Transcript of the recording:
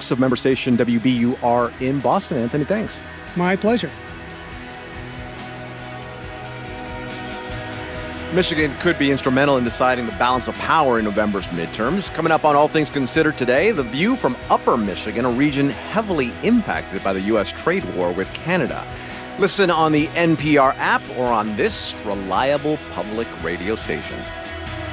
Fox of member station WBUR in Boston. Anthony, thanks. My pleasure. Michigan could be instrumental in deciding the balance of power in November's midterms. Coming up on All Things Considered today, the view from Upper Michigan, a region heavily impacted by the U.S. trade war with Canada. Listen on the NPR app or on this reliable public radio station.